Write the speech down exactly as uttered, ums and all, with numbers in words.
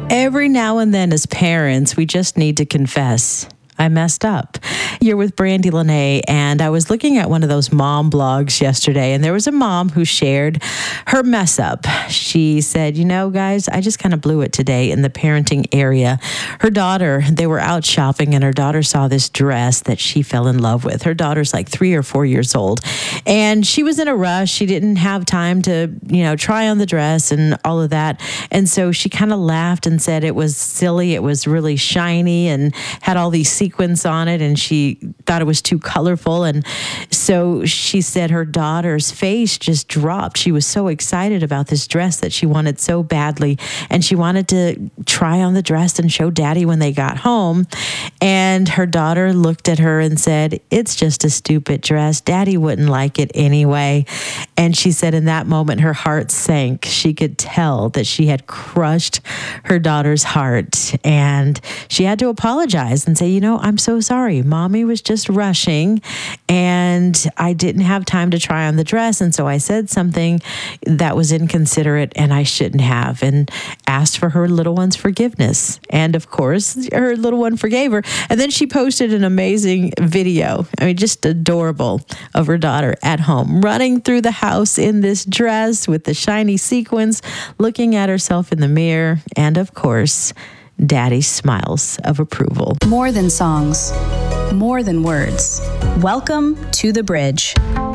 Every now and then as parents, we just need to confess, I messed up. You're with Brandy Lene, and I was looking at one of those mom blogs yesterday, and there was a mom who shared her mess up. She said, you know, guys, I just kind of blew it today in the parenting area. Her daughter, they were out shopping, and her daughter saw this dress that she fell in love with. Her daughter's like three or four years old, and she was in a rush. She didn't have time to, you know, try on the dress and all of that. And so she kind of laughed and said it was silly. It was really shiny and had all these sequins on it, and she thought it was too colorful. And so she said her daughter's face just dropped. She was so excited about this dress that she wanted so badly, and she wanted to try on the dress and show daddy when they got home. And her daughter looked at her and said, it's just a stupid dress. Daddy wouldn't like it anyway. And she said in that moment, her heart sank. She could tell that she had crushed her daughter's heart, and she had to apologize and say, you know, I'm so sorry. Mommy was just rushing, and I didn't have time to try on the dress. And so I said something that was inconsiderate, and I shouldn't have, and asked for her little one's forgiveness. And of course, her little one forgave her. And then she posted an amazing video. I mean, just adorable, of her daughter at home, running through the house in this dress with the shiny sequins, looking at herself in the mirror. And of course, Daddy smiles of approval. More than songs, more than words. Welcome to The Bridge.